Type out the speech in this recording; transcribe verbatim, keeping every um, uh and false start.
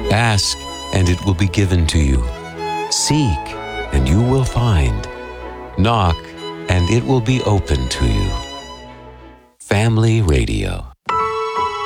Ask, and it will be given to you. Seek, and you will find. Knock, and it will be open to you. Family Radio.